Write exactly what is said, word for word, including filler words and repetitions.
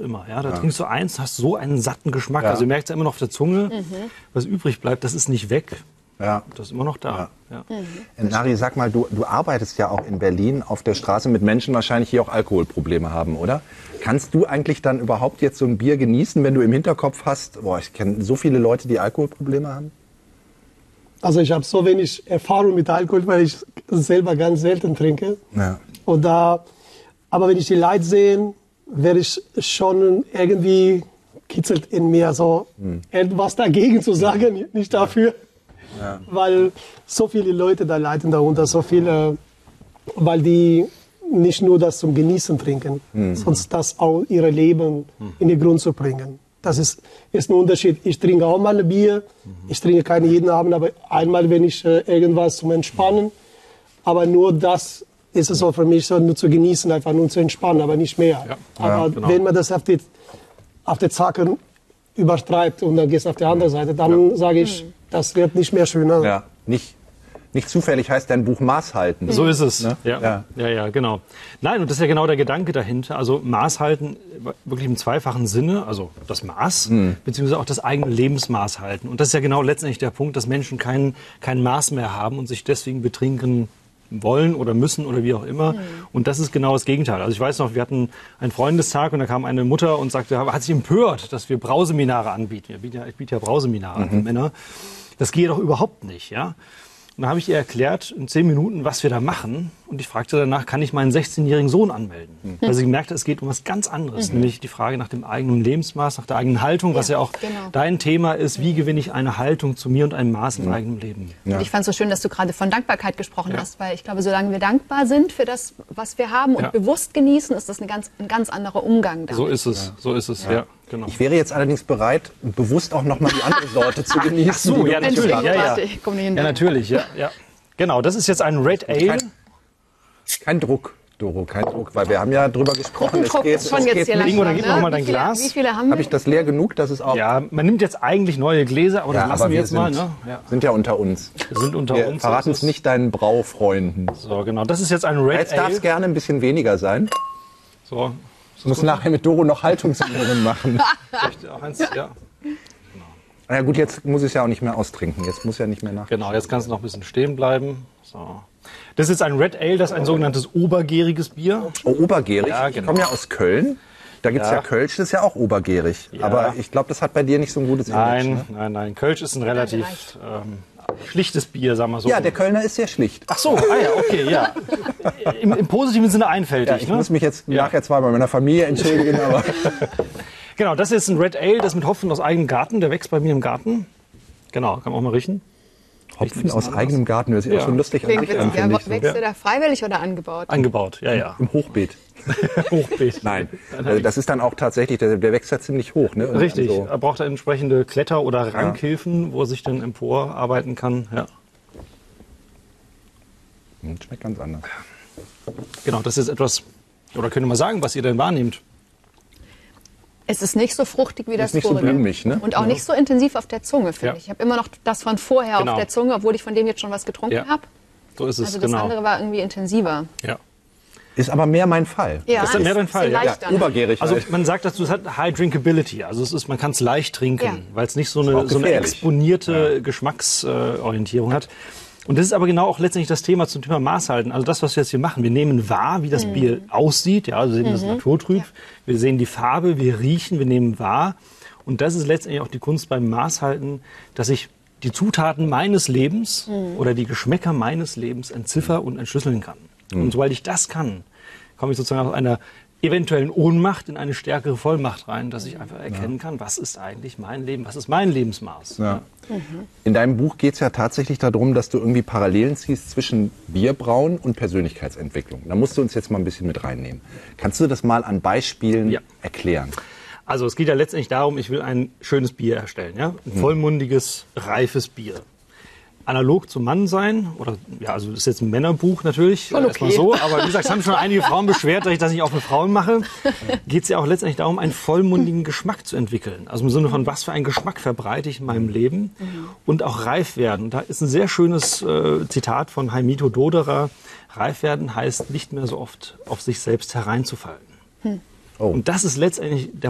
immer. Ja? Da ja. trinkst du eins, hast so einen satten Geschmack. Ja. Also du merkst ja immer noch auf der Zunge, mhm. was übrig bleibt, das ist nicht weg. Ja. Das ist immer noch da. Ja. Ja. Mhm. Nari, sag mal, du, du arbeitest ja auch in Berlin auf der Straße mit Menschen, wahrscheinlich hier auch Alkoholprobleme haben, oder? Kannst du eigentlich dann überhaupt jetzt so ein Bier genießen, wenn du im Hinterkopf hast, boah, ich kenne so viele Leute, die Alkoholprobleme haben? Also ich habe so wenig Erfahrung mit Alkohol, weil ich selber ganz selten trinke. Ja. Und da, aber wenn ich die Leute sehe, werde ich schon irgendwie kitzelt in mir so hm. etwas dagegen zu sagen, nicht dafür. Ja. Weil so viele Leute da leiden darunter, so viele, weil die nicht nur das zum Genießen trinken, mhm. sondern das auch ihr Leben mhm. in den Grund zu bringen. Das ist, ist ein Unterschied. Ich trinke auch mal ein Bier, mhm. ich trinke keine jeden Abend, aber einmal, wenn ich äh, irgendwas zum Entspannen, aber nur das ist es so für mich, so nur zu genießen, einfach nur zu entspannen, aber nicht mehr. Ja. Aber ja, genau. wenn man das auf die, auf die Zacke übertreibt und dann geht es auf die andere Seite, dann ja. sage ich, mhm. das wird nicht mehr schöner. Ja, nicht, nicht zufällig heißt dein Buch Maß halten. So ist es. Ne? Ja. Ja. ja, ja, genau. Nein, und das ist ja genau der Gedanke dahinter. Also Maß halten wirklich im zweifachen Sinne, also das Maß, mhm. beziehungsweise auch das eigene Lebensmaß halten. Und das ist ja genau letztendlich der Punkt, dass Menschen kein, kein Maß mehr haben und sich deswegen betrinken wollen oder müssen oder wie auch immer. Mhm. Und das ist genau das Gegenteil. Also ich weiß noch, wir hatten einen Freundestag und da kam eine Mutter und sagte, hat sich empört, dass wir Brauseminare anbieten. Ich biete ja, ich biete ja Brauseminare mhm. an für Männer. Das gehe doch überhaupt nicht, ja. Und dann habe ich ihr erklärt in zehn Minuten, was wir da machen. Und ich fragte danach, kann ich meinen sechzehnjährigen Sohn anmelden? Mhm. Weil sie gemerkt hat, es geht um was ganz anderes. Mhm. Nämlich die Frage nach dem eigenen Lebensmaß, nach der eigenen Haltung, ja, was ja auch genau. dein Thema ist. Wie gewinne ich eine Haltung zu mir und einem Maß im mhm. eigenen Leben? Ja. Und ich fand es so schön, dass du gerade von Dankbarkeit gesprochen ja. hast. Weil ich glaube, solange wir dankbar sind für das, was wir haben und ja. bewusst genießen, ist das eine ganz, ein ganz anderer Umgang damit. So ist es, ja. so ist es, ja. ja. Genau. Ich wäre jetzt allerdings bereit, bewusst auch noch mal die andere Sorte zu genießen. Ach so, ja, natürlich. Ja, ja. ja, natürlich, ja, ja. Genau, das ist jetzt ein Red Ale. Kein, kein Druck, Doro, kein Druck, weil wir haben ja drüber gesprochen. Druck, es geht, ist schon es jetzt hier langsam, oder gib ne? noch mal dein wie viele, Glas. Wie viele haben wir? Habe ich das leer genug, dass es auch... Ja, man nimmt jetzt eigentlich neue Gläser, aber ja, das lassen aber wir wir jetzt sind, mal. Ne? Ja. sind ja unter uns. Wir sind unter wir uns. Verraten es nicht deinen Braufreunden. So, genau. Das ist jetzt ein Red jetzt Ale. Jetzt darf es gerne ein bisschen weniger sein. So. Ich muss nachher mit Doro noch Haltungsübungen machen. auch eins, ja. Na ja, gut, jetzt muss ich es ja auch nicht mehr austrinken. Jetzt muss ja nicht mehr nach. Genau, jetzt kannst du noch ein bisschen stehen bleiben. So. Das ist jetzt ein Red Ale, das ist ein sogenanntes obergäriges Bier. Oh, obergärig? Ja, genau. Ich komme ja aus Köln. Da gibt es ja. ja Kölsch, das ist ja auch obergärig. Ja. Aber ich glaube, das hat bei dir nicht so ein gutes Image. Nein, ne? nein, nein. Kölsch ist ein relativ ähm, schlichtes Bier, sagen wir so. Ja, der Kölner ist sehr schlicht. Ach so, ah ja, okay, ja. Im, im positiven Sinne einfältig. Ja, ich ne? muss mich jetzt ja. nachher zwar bei meiner Familie entschuldigen, aber... Genau, das ist ein Red Ale, das mit Hopfen aus eigenem Garten. Der wächst bei mir im Garten. Genau, kann man auch mal riechen. Hopfen aus eigenem Garten, das ist ja auch schon lustig an sich an, ja, wächst ja. der da freiwillig oder angebaut? Angebaut, ja, ja. Im Hochbeet. Hochbeet. Nein, das ist dann auch tatsächlich, der, der wächst ja ziemlich hoch. Ne? Richtig, also er braucht entsprechende Kletter- oder Rankhilfen, ja. wo er sich dann emporarbeiten kann. Ja. Schmeckt ganz anders. Genau, das ist etwas, oder könnt ihr mal sagen, was ihr denn wahrnehmt? Es ist nicht so fruchtig wie das vorige. Nicht so blumig, ne? Und auch ja. nicht so intensiv auf der Zunge, finde ja. ich. Ich habe immer noch das von vorher genau. auf der Zunge, obwohl ich von dem jetzt schon was getrunken ja. habe. So ist es, also das genau. andere war irgendwie intensiver. Ja. Ist aber mehr mein Fall. Ja, das ist mehr dein Fall. Ja. Ja, obergärig. Also halt. man sagt dazu, es hat High Drinkability. Also es ist, man kann es leicht trinken, ja. weil es nicht so eine, so eine exponierte ja. Geschmacksorientierung hat. Und das ist aber genau auch letztendlich das Thema zum Thema Maßhalten. Also das, was wir jetzt hier machen. Wir nehmen wahr, wie das mhm. Bier aussieht. Ja, also wir sehen mhm. das naturtrüb. Ja. Wir sehen die Farbe, wir riechen, wir nehmen wahr. Und das ist letztendlich auch die Kunst beim Maßhalten, dass ich die Zutaten meines Lebens mhm. oder die Geschmäcker meines Lebens entziffer und entschlüsseln kann. Mhm. Und sobald ich das kann, komme ich sozusagen aus einer eventuellen Ohnmacht in eine stärkere Vollmacht rein, dass ich einfach erkennen kann, was ist eigentlich mein Leben, was ist mein Lebensmaß. Ja. Mhm. In deinem Buch geht es ja tatsächlich darum, dass du irgendwie Parallelen ziehst zwischen Bierbrauen und Persönlichkeitsentwicklung. Da musst du uns jetzt mal ein bisschen mit reinnehmen. Kannst du das mal an Beispielen ja. erklären? Also es geht ja letztendlich darum, ich will ein schönes Bier erstellen, ja? Ein vollmundiges, reifes Bier. Analog zum Mann sein, oder ja, also das ist jetzt ein Männerbuch natürlich, schon okay. erstmal so, aber wie gesagt, es haben schon einige Frauen beschwert, dass ich das nicht auch für Frauen mache. Geht es ja auch letztendlich darum, einen vollmundigen Geschmack zu entwickeln. Also im Sinne von, was für einen Geschmack verbreite ich in meinem Leben mhm. und auch reif werden. Da ist ein sehr schönes äh, Zitat von Heimito Doderer. Reif werden heißt, nicht mehr so oft auf sich selbst hereinzufallen. Hm. Oh. Und das ist letztendlich der